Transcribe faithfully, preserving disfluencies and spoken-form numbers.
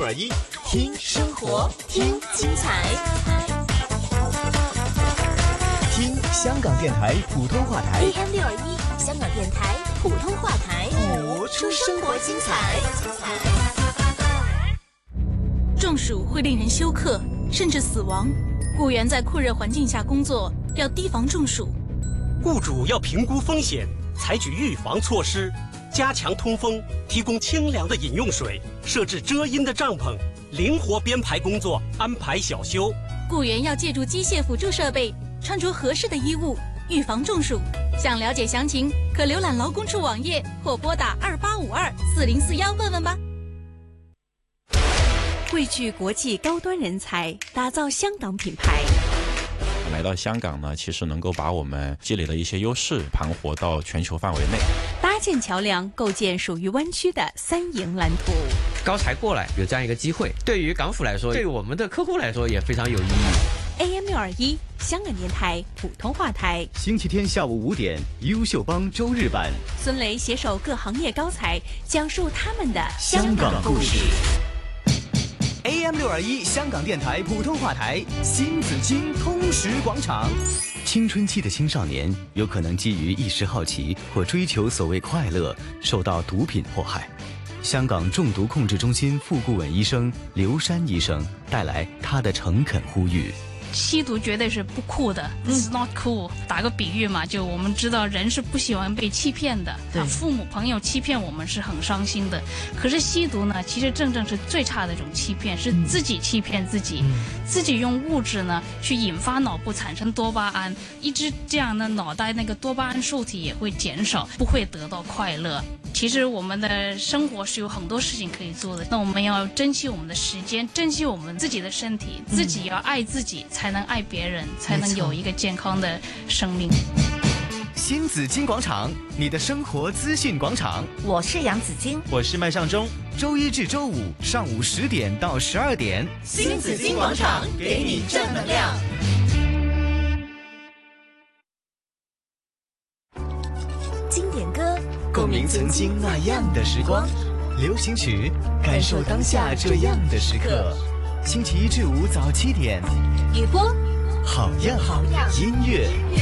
二一，听生活，听精彩，听香港电台普通话台 A M 六二一，香港电台普通话台， 活出生活精彩。 中暑会令人休克，甚至死亡。雇员在酷热环境下工作，要提防中暑。 雇主要评估风险，采取预防措施，加强通风，提供清凉的饮用水，设置遮阴的帐篷，灵活编排工作，安排小休。 雇员要借助机械辅助设备，穿着合适的衣物，预防中暑。想了解详情，可浏览劳工处网页或拨打二八五二四零四幺问问吧。 汇聚国际高端人才，打造香港品牌。 来到香港呢，其实能够把我们积累的一些优势盘活到全球范围内， 搭建桥梁，构建属于湾区的三赢蓝图。 高才过来有这样一个机会，对于港府来说，对于我们的客户来说也非常有意义。 A M 六二一，香港电台普通话台， 星期天下午五点，优秀帮周日版， 孙雷携手各行业高才，讲述他们的香港故事。A M 六二一，香港电台普通话台，新紫荆通识广场。青春期的青少年有可能基于一时好奇或追求所谓快乐，受到毒品祸害。香港中毒控制中心副顾问医生刘山医生带来他的诚恳呼吁。 吸毒绝对是不酷的 ，It's not cool。打个比喻嘛，就我们知道人是不喜欢被欺骗的，啊，父母朋友欺骗我们是很伤心的。可是吸毒呢，其实正正是最差的一种欺骗，是自己欺骗自己，嗯、自己用物质呢去引发脑部产生多巴胺，一直这样呢，脑袋那个多巴胺受体也会减少，不会得到快乐。其实我们的生活是有很多事情可以做的，那我们要珍惜我们的时间，珍惜我们自己的身体，嗯、自己要爱自己，才能爱别人，才能有一个健康的生命。 新紫荆广场，你的生活资讯广场。 我是杨紫荆， 我是麦尚中。周一至周五上午十点到十二点， 新紫荆广场给你正能量。经典歌， 共鸣曾经那样的时光；流行曲，感受当下这样的时刻。星期一至五早七点， 雨波， 好样好样音乐。